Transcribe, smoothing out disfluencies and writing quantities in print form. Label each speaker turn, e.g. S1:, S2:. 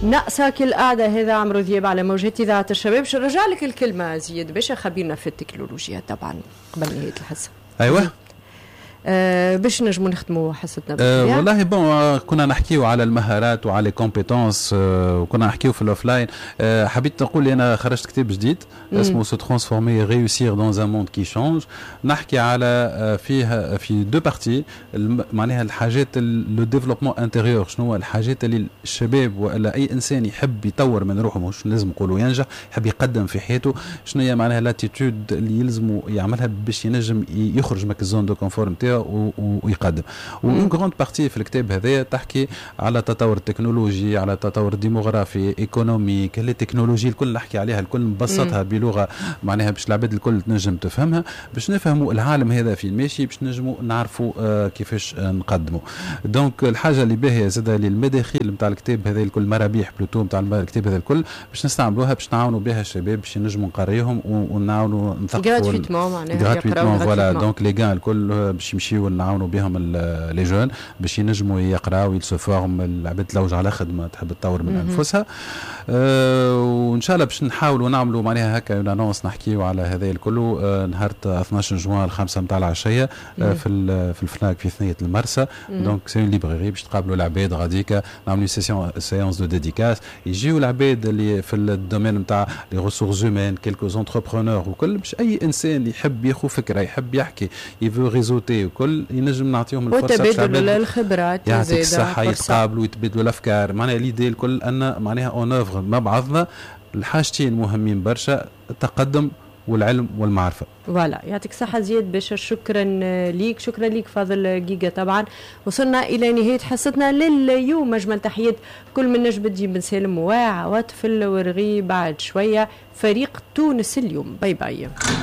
S1: ناقصك القعدة هذا عمرو دياب على موجات إذاعة الشباب. باش نرجع لك الكلمة زياد باش خبيرنا في التكنولوجيا طبعا قبل نهاية الحصة.
S2: أيوة
S1: باش نجمو نختموا حصتنا
S2: والله بون كنا نحكيو على المهارات وعلى كومبيتونس وكنا نحكيو في الاوفلاين. حبيت نقول لي انا خرجت كتاب جديد اسمه سو ترانسفورمي ريوسير دون ان موند كي شونج. نحكي على فيها في دو بارتي معناها الحاجات لو ديفلوبمون انتيريور، شنو هو الحاجات اللي الشباب ولا اي انسان يحب يطور من روحه، مش لازم نقولوا ينجح، يحب يقدم في حياته، شنو هي معناها لاتيتود اللي يلزموا يعملها باش ينجم يخرج من الزون دو كونفور نتاعو ويقدم. وإن غراند بارتي في الكتاب هذا تحكي على تطور التكنولوجي، على تطور الديموغرافي، ايكونوميك، التكنولوجيا الكل نحكي عليها الكل نبسطها بلغه معناها باش العباد الكل تنجم تفهمها، باش نفهموا العالم هذا فين ماشي، باش نجموا نعرفوا كيفاش نقدموا. دونك الحاجه اللي باهيه زاده للمداخيل نتاع الكتاب هذا الكل، مرابيح بلوتو نتاع الكتاب هذا الكل باش نستعملوها باش نعاونوا بها الشباب باش نجموا نقريهم ونعاونوا نثقفوا
S1: غراتويتمون معناها يقراو
S2: فوالا. دونك لي غان الكل باش يمشيوا نعاونوا بهم لي جون باش ينجموا يقراو يلسو فورم، العباد تلوج على خدمه تحب تطور من انفسها. وان شاء الله باش نحاولوا نعملوا معناها هكا اون انونس نحكيوا على هذا الكل نهار 12 جوان 5 نتاع العشيه في الفناك في ثنيه المرسى. دونك سي اون ليبراري باش تقابلوا العباد غاديكا نعملوا سيونس دو ديديكاس، يجيو العباد اللي في الدومين نتاع لي ريسورس هومان، كيلكو زونتربرونور وكل، باش اي انسان اللي يحب ياخذ فكره يحب يحكي يفو ريزوتي وكل ينجم نعطيهم الفرصه
S1: وتبادل الخبرات،
S2: يعطيك الصحه، يتقابلوا يتبادلوا الافكار. معناها ليدي الكل ان معناها اون اوفر مع بعضنا الحاجتين مهمين برشا، التقدم والعلم والمعرفه.
S1: فوالا يعطيك صحة زياد باشا. شكرا ليك، شكرا ليك فاضل جيجا. طبعا وصلنا الى نهايه حصتنا لليوم. اجمل تحيات كل من نجم الدين بن سالم وعواطف الورغي. بعد شويه فريق تونس اليوم. باي باي.